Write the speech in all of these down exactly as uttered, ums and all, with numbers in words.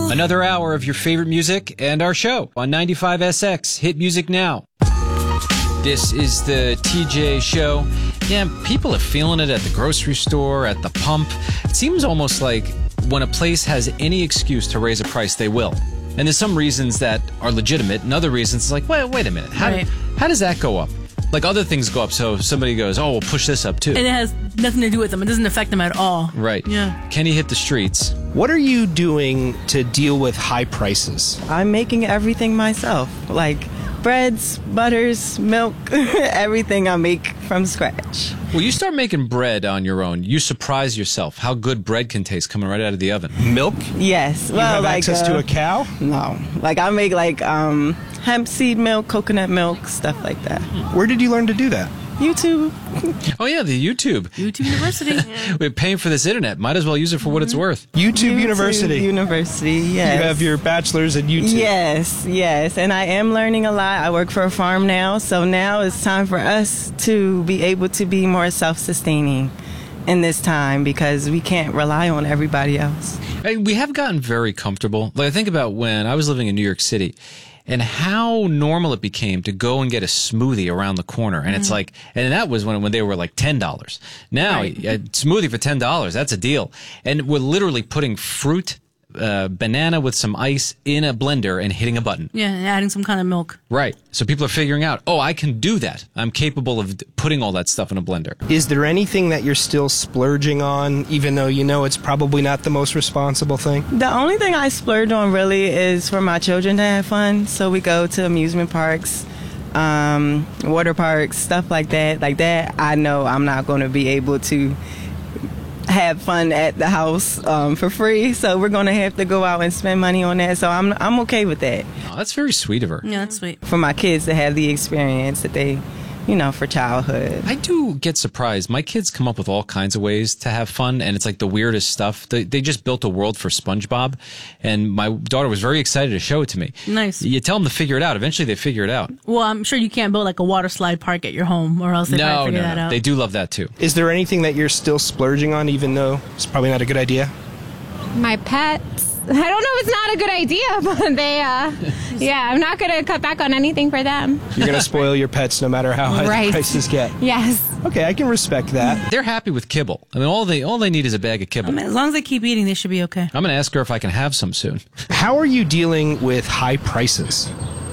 Another hour of your favorite music and our show on ninety-five S X. Hit music now. This is the T J Show. Yeah, people are feeling it at the grocery store, at the pump. It seems almost like when a place has any excuse to raise a price, they will. And there's some reasons that are legitimate, and other reasons it's like, wait, wait a minute. How, right. how does that go up? Like other things go up, so somebody goes, oh, we'll push this up too. And it has nothing to do with them. It doesn't affect them at all. Right. Yeah. Kenny hit the streets. What are you doing to deal with high prices? I'm making everything myself, like breads, butters, milk, everything I make from scratch. Well, you start making bread on your own. You surprise yourself how good bread can taste coming right out of the oven. Milk? Yes. You well, have like, access uh, to a cow? No. Like I make like um, hemp seed milk, coconut milk, stuff like that. Where did you learn to do that? YouTube. Oh, yeah, the YouTube. YouTube University. We're paying for this internet. Might as well use it for what it's worth. YouTube, YouTube University. University, yes. You have your bachelor's in YouTube. Yes, yes. And I am learning a lot. I work for a farm now, so now it's time for us to be able to be more self-sustaining in this time because we can't rely on everybody else. Hey, we have gotten very comfortable. Like I think about when I was living in New York City and how normal it became to go and get a smoothie around the corner. And mm. it's like, and that was when when they were like ten dollars. Now, right. a smoothie for ten dollars, that's a deal. And we're literally putting fruit, uh, banana with some ice in a blender and hitting a button. Yeah, and adding some kind of milk. Right. So people are figuring out, oh, I can do that. I'm capable of putting all that stuff in a blender. Is there anything that you're still splurging on, even though you know it's probably not the most responsible thing? The only thing I splurge on really is for my children to have fun. So we go to amusement parks, um, water parks, stuff like that. Like that, I know I'm not going to be able to have fun at the house um, for free, so we're gonna have to go out and spend money on that. So I'm I'm okay with that. Oh, that's very sweet of her. Yeah, that's sweet. For my kids to have the experience that they, you know, for childhood. I do get surprised. My kids come up with all kinds of ways to have fun, and it's like the weirdest stuff. They, they just built a world for SpongeBob, and my daughter was very excited to show it to me. Nice. You tell them to figure it out. Eventually, they figure it out. Well, I'm sure you can't build like a water slide park at your home, or else they no, probably figure no, that no. out. They do love that too. Is there anything that you're still splurging on, even though it's probably not a good idea? My pets. I don't know if it's not a good idea, but they, uh, yeah, I'm not going to cut back on anything for them. You're going to spoil your pets no matter how high right. the prices get. Yes. Okay, I can respect that. They're happy with kibble. I mean, all they all they need is a bag of kibble. I mean, as long as they keep eating, they should be okay. I'm going to ask her if I can have some soon. How are you dealing with high prices?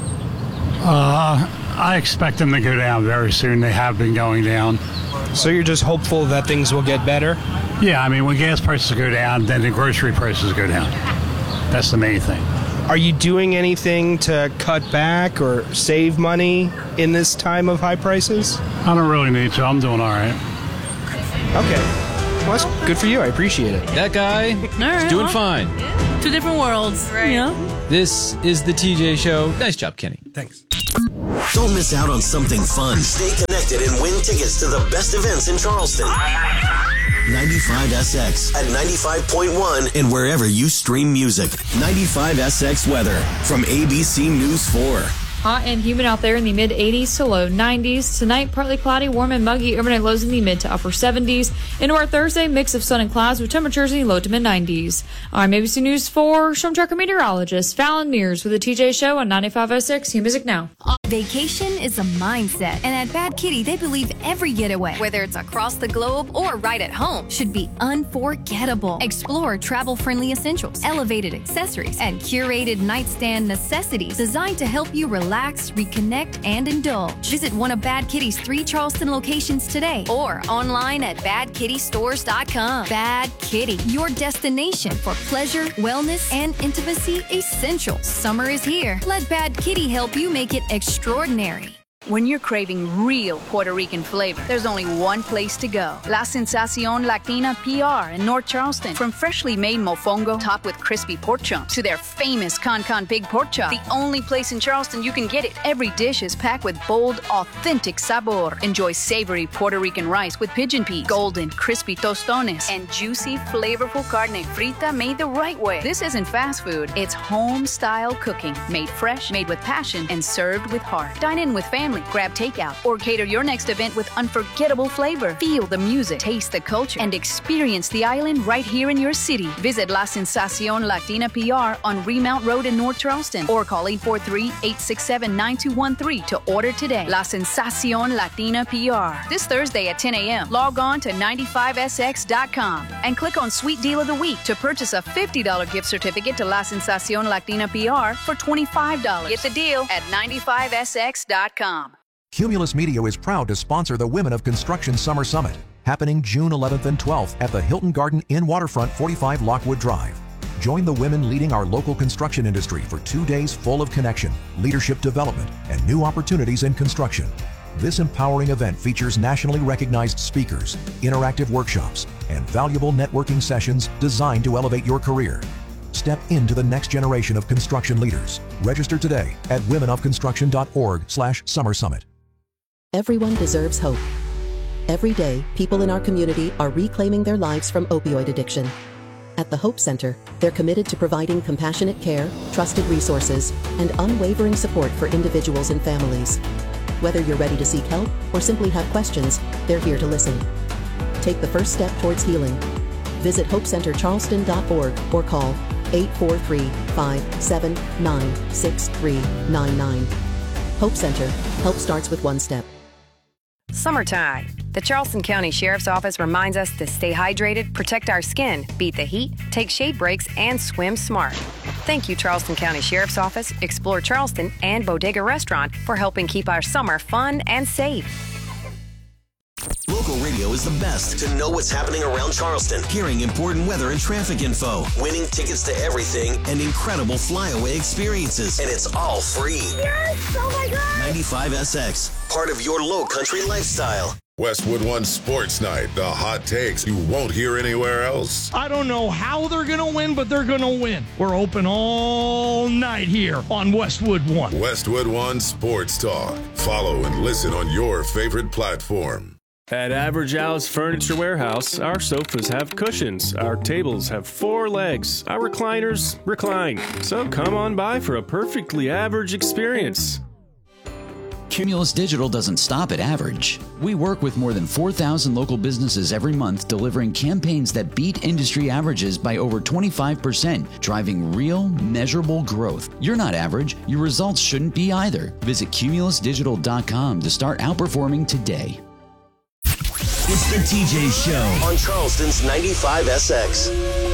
Uh, I expect them to go down very soon. They have been going down. So you're just hopeful that things will get better? Yeah, I mean, when gas prices go down, then the grocery prices go down. That's the main thing. Are you doing anything to cut back or save money in this time of high prices? I don't really need to. I'm doing all right. Okay. Well, that's good for you. I appreciate it. That guy right, is doing well, fine. Two different worlds, right. You know? This is the T J Show. Nice job, Kenny. Thanks. Don't miss out on something fun. Stay connected and win tickets to the best events in Charleston. ninety-five S X at ninety-five point one and wherever you stream music. ninety-five S X weather from A B C News four. Hot and humid out there in the mid eighties to low nineties. Tonight, partly cloudy, warm and muggy. Overnight lows in the mid to upper seventies. Into our Thursday, mix of sun and clouds with temperatures in the low to mid nineties. I'm A B C News four storm tracker meteorologist Fallon Mears with the T J Show on ninety-five oh six. New music now. Vacation is a mindset, and at Bad Kitty, they believe every getaway, whether it's across the globe or right at home, should be unforgettable. Explore travel-friendly essentials, elevated accessories, and curated nightstand necessities designed to help you relax, reconnect, and indulge. Visit one of Bad Kitty's three Charleston locations today or online at bad kitty stores dot com. Bad Kitty, your destination for pleasure, wellness, and intimacy essentials. Summer is here. Let Bad Kitty help you make it extraordinary. When you're craving real Puerto Rican flavor, there's only one place to go. La Sensacion Latina P R in North Charleston. From freshly made mofongo topped with crispy pork chunks to their famous Con Con Pig pork chop. The only place in Charleston you can get it. Every dish is packed with bold, authentic sabor. Enjoy savory Puerto Rican rice with pigeon peas, golden, crispy tostones, and juicy, flavorful carne frita made the right way. This isn't fast food. It's home-style cooking. Made fresh, made with passion, and served with heart. Dine in with family only. Grab takeout or cater your next event with unforgettable flavor. Feel the music, taste the culture, and experience the island right here in your city. Visit La Sensacion Latina P R on Remount Road in North Charleston or call eight four three, eight six seven, nine two one three to order today. La Sensacion Latina P R. This Thursday at ten a.m. Log on to ninety-five S X dot com and click on Sweet Deal of the Week to purchase a fifty dollars gift certificate to La Sensacion Latina P R for twenty-five dollars. Get the deal at ninety-five S X dot com. Cumulus Media is proud to sponsor the Women of Construction Summer Summit, happening June eleventh and twelfth at the Hilton Garden Inn Waterfront, forty-five Lockwood Drive. Join the women leading our local construction industry for two days full of connection, leadership development, and new opportunities in construction. This empowering event features nationally recognized speakers, interactive workshops, and valuable networking sessions designed to elevate your career. Step into the next generation of construction leaders. Register today at women of construction dot org slash summer summit. Everyone deserves hope. Every day, people in our community are reclaiming their lives from opioid addiction. At the Hope Center, they're committed to providing compassionate care, trusted resources, and unwavering support for individuals and families. Whether you're ready to seek help or simply have questions, they're here to listen. Take the first step towards healing. Visit hope center charleston dot org or call eight four three, five seven nine, six three nine nine. Hope Center. Help starts with one step. Summertime. The Charleston County Sheriff's Office reminds us to stay hydrated, protect our skin, beat the heat, take shade breaks, and swim smart. Thank you, Charleston County Sheriff's Office, Explore Charleston, and Bodega Restaurant for helping keep our summer fun and safe. Local radio is the best to know what's happening around Charleston, hearing important weather and traffic info, winning tickets to everything, and incredible flyaway experiences. And it's all free. Yes! Oh my God! ninety-five S X, part of your low country lifestyle. Westwood One Sports Night, the hot takes you won't hear anywhere else. I don't know how they're going to win, but they're going to win. We're open all night here on Westwood One. Westwood One Sports Talk. Follow and listen on your favorite platform. At Average Alice Furniture Warehouse, our sofas have cushions, our tables have four legs, our recliners recline. So come on by for a perfectly average experience. Cumulus Digital doesn't stop at average. We work with more than four thousand local businesses every month, delivering campaigns that beat industry averages by over twenty-five percent, driving real, measurable growth. You're not average. Your results shouldn't be either. Visit cumulus digital dot com to start outperforming today. It's the T J Show on Charleston's ninety-five S X.